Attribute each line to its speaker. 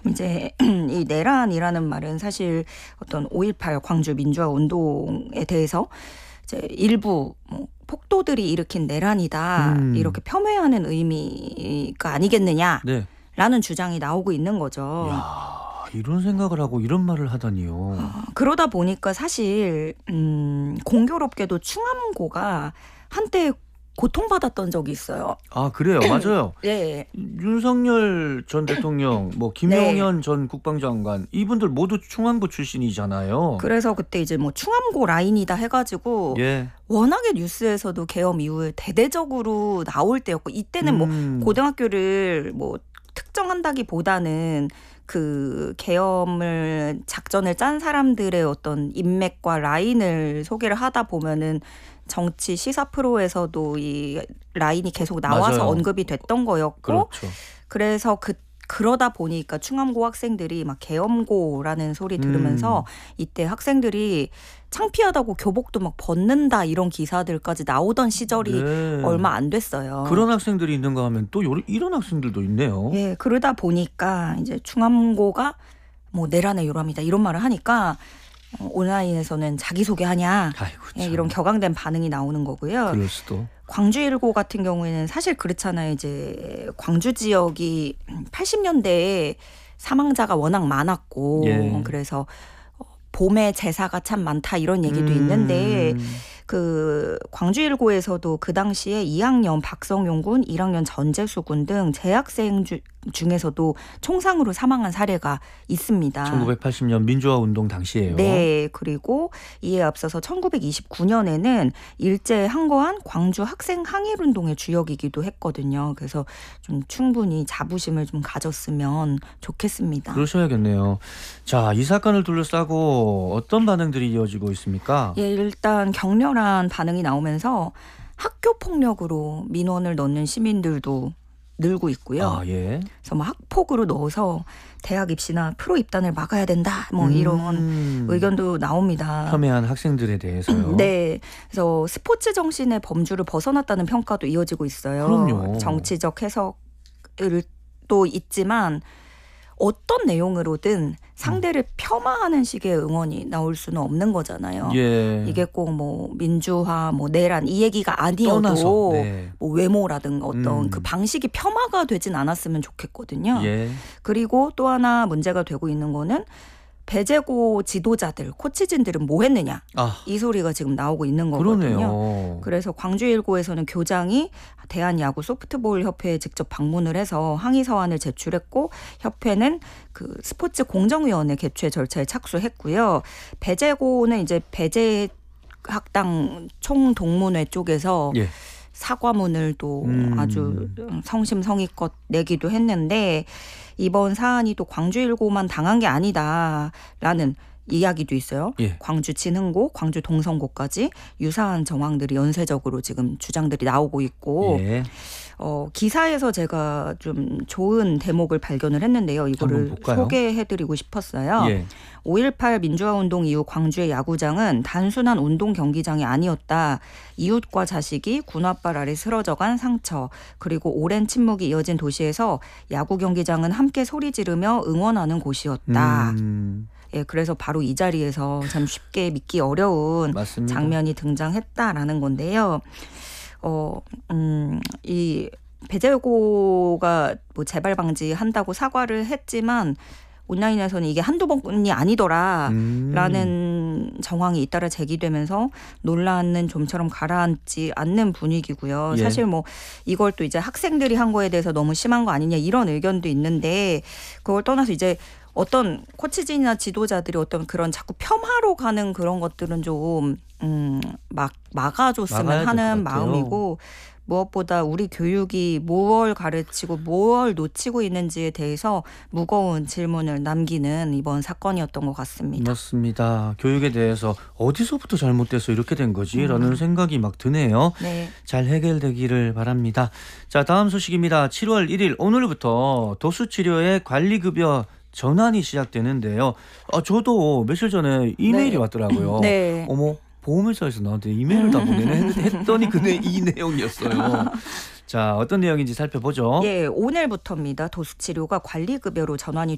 Speaker 1: 이제 이 내란이라는 말은 사실 어떤 5.18 광주 민주화 운동에 대해서 이제 일부 뭐 폭도들이 일으킨 내란이다 이렇게 폄훼하는 의미가 아니겠느냐라는
Speaker 2: 네.
Speaker 1: 주장이 나오고 있는 거죠.
Speaker 2: 야, 이런 생각을 하고 이런 말을 하다니요.
Speaker 1: 그러다 보니까 사실 공교롭게도 충암고가 한때 고통받았던 적이 있어요.
Speaker 2: 아, 그래요. 맞아요.
Speaker 1: 네.
Speaker 2: 윤석열 전 대통령, 뭐 김용현 전 국방장관 이분들 모두 충암고 출신이잖아요.
Speaker 1: 그래서 그때 이제 뭐 충암고 라인이다 해가지고
Speaker 2: 예.
Speaker 1: 워낙에 뉴스에서도 계엄 이후에 대대적으로 나올 때였고 이때는 뭐 고등학교를 뭐 특정한다기보다는 그 계엄을 작전을 짠 사람들의 어떤 인맥과 라인을 소개를 하다 보면은 정치 시사 프로에서도 이 라인이 계속 나와서
Speaker 2: 맞아요.
Speaker 1: 언급이 됐던 거였고
Speaker 2: 그렇죠.
Speaker 1: 그래서 그러다 보니까 충암고 학생들이 막 계엄고라는 소리 들으면서 이때 학생들이 창피하다고 교복도 막 벗는다 이런 기사들까지 나오던 시절이
Speaker 2: 네.
Speaker 1: 얼마 안 됐어요.
Speaker 2: 그런 학생들이 있는가 하면 또 이런 학생들도 있네요.
Speaker 1: 예, 그러다 보니까 이제 충암고가 뭐 내란의 요람이다 이런 말을 하니까 온라인에서는 자기소개하냐
Speaker 2: 아이고,
Speaker 1: 예,
Speaker 2: 참.
Speaker 1: 이런 격앙된 반응이 나오는 거고요.
Speaker 2: 그럴 수도.
Speaker 1: 광주1고 같은 경우에는 사실 그렇잖아요. 이제 광주 지역이 80년대에 사망자가 워낙 많았고
Speaker 2: 예.
Speaker 1: 그래서 봄에 제사가 참 많다 이런 얘기도 있는데 그 광주1고에서도 그 당시에 2학년 박성용 군, 1학년 전재수 군 등 재학생 중에서도 총상으로 사망한 사례가 있습니다.
Speaker 2: 1980년 민주화 운동 당시에요.
Speaker 1: 네. 그리고 이에 앞서서 1929년에는 일제에 항거한 광주 학생 항일운동의 주역이기도 했거든요. 그래서 좀 충분히 자부심을 좀 가졌으면 좋겠습니다.
Speaker 2: 그러셔야겠네요. 자, 이 사건을 둘러싸고 어떤 반응들이 이어지고 있습니까?
Speaker 1: 예, 일단 격렬한 반응이 나오면서 학교 폭력으로 민원을 넣는 시민들도 늘고 있고요.
Speaker 2: 아, 예.
Speaker 1: 그래서 뭐 학폭으로 넣어서 대학 입시나 프로 입단을 막아야 된다. 뭐 이런 의견도 나옵니다.
Speaker 2: 폄훼한 학생들에 대해서요.
Speaker 1: 네. 그래서 스포츠 정신의 범주를 벗어났다는 평가도 이어지고 있어요.
Speaker 2: 그럼요.
Speaker 1: 정치적 해석을 또 있지만 어떤 내용으로든 상대를 폄하하는 식의 응원이 나올 수는 없는 거잖아요.
Speaker 2: 예.
Speaker 1: 이게 꼭 뭐 민주화, 뭐 내란 이 얘기가 아니어도
Speaker 2: 떠나서, 네.
Speaker 1: 뭐 외모라든가 어떤 그 방식이 폄하가 되진 않았으면 좋겠거든요.
Speaker 2: 예.
Speaker 1: 그리고 또 하나 문제가 되고 있는 거는 배제고 지도자들, 코치진들은 뭐 했느냐.
Speaker 2: 아,
Speaker 1: 이 소리가 지금 나오고 있는 거거든요.
Speaker 2: 그러네요.
Speaker 1: 그래서 광주1고에서는 교장이 대한야구 소프트볼 협회에 직접 방문을 해서 항의 서한을 제출했고 협회는 그 스포츠 공정위원회 개최 절차에 착수했고요. 배제고는 이제 배제학당 총동문회 쪽에서
Speaker 2: 예.
Speaker 1: 사과문을 또 아주 성심성의껏 내기도 했는데 이번 사안이 또 광주1고만 당한 게 아니다라는 이야기도 있어요.
Speaker 2: 예.
Speaker 1: 광주 진흥고, 광주 동성고까지 유사한 정황들이 연쇄적으로 지금 주장들이 나오고 있고
Speaker 2: 예.
Speaker 1: 기사에서 제가 좀 좋은 대목을 발견을 했는데요. 이거를
Speaker 2: 한번 볼까요?
Speaker 1: 소개해드리고 싶었어요.
Speaker 2: 예.
Speaker 1: 5.18 민주화운동 이후 광주의 야구장은 단순한 운동 경기장이 아니었다. 이웃과 자식이 군홧발 아래 쓰러져간 상처 그리고 오랜 침묵이 이어진 도시에서 야구 경기장은 함께 소리 지르며 응원하는 곳이었다. 예, 그래서 바로 이 자리에서 참 쉽게 믿기 어려운
Speaker 2: 맞습니다.
Speaker 1: 장면이 등장했다라는 건데요. 이 배제고가 뭐 재발 방지한다고 사과를 했지만 온라인에서는 이게 한두 번이 아니더라라는 정황이 잇따라 제기되면서 논란은 좀처럼 가라앉지 않는 분위기고요.
Speaker 2: 예.
Speaker 1: 사실 뭐 이걸 또 이제 학생들이 한 거에 대해서 너무 심한 거 아니냐 이런 의견도 있는데 그걸 떠나서 이제 어떤 코치진이나 지도자들이 어떤 그런 자꾸 폄하로 가는 그런 것들은 좀 막아줬으면
Speaker 2: 막아야 될
Speaker 1: 하는
Speaker 2: 것 같아요.
Speaker 1: 마음이고 무엇보다 우리 교육이 무엇을 가르치고 무엇을 놓치고 있는지에 대해서 무거운 질문을 남기는 이번 사건이었던 것 같습니다.
Speaker 2: 맞습니다. 교육에 대해서 어디서부터 잘못돼서 이렇게 된 거지라는 생각이 막 드네요.
Speaker 1: 네.
Speaker 2: 잘 해결되기를 바랍니다. 자, 다음 소식입니다. 7월 1일 오늘부터 도수치료의 관리급여 전환이 시작되는데요. 저도 며칠 전에 이메일이
Speaker 1: 네.
Speaker 2: 왔더라고요.
Speaker 1: 네.
Speaker 2: 어머, 보험회사에서 나한테 이메일을 다 보내네 했더니 이 내용이었어요. 자, 어떤 내용인지 살펴보죠.
Speaker 1: 예, 오늘부터입니다. 도수치료가 관리급여로 전환이